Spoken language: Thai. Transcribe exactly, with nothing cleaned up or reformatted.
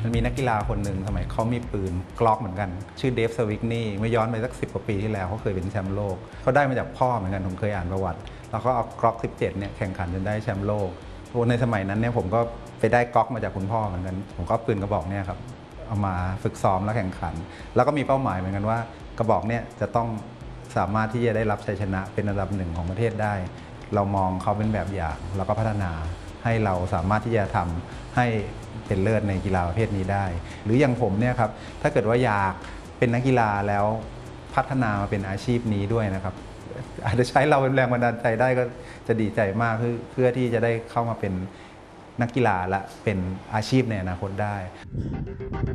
มันมีนักกีฬาคนหนึ่งสมัยเขามีปืนกล็อกเหมือนกันชื่อเดฟสวิกนี่เมื่อย้อนไปสักสิบกว่าปีที่แล้วเขาเคยเป็นแชมป์โลกเขาได้มาจากพ่อเหมือนกันผมเคยอ่านประวัติแล้วก็เอากล็อกสิบเจ็ดเนี่ยแข่งขันจนได้แชมป์โลกในสมัยนั้นเนี่ยผมก็ไปได้กล็อกมาจากคุณพ่อเหมือนกันผมก็ปืนกระบอกเนี่ยครับเอามาฝึกซ้อมแล้วแข่งขันแล้วก็มีเป้าหมายเหมือนกันว่ากระบอกเนี่ยจะต้องสามารถที่จะได้รับชัยชนะเป็นอันดับหนึ่งของประเทศได้เรามองเขาเป็นแบบอย่างแล้วก็พัฒนาให้เราสามารถที่จะทำให้เป็นเลิศในกีฬาประเภทนี้ได้หรืออย่างผมเนี่ยครับถ้าเกิดว่าอยากเป็นนักกีฬาแล้วพัฒนามาเป็นอาชีพนี้ด้วยนะครับอาจจะใช้เราเป็นแรงบันดาลใจได้ก็จะดีใจมากเพื่อที่จะได้เข้ามาเป็นนักกีฬาและเป็นอาชีพในอนาคตได้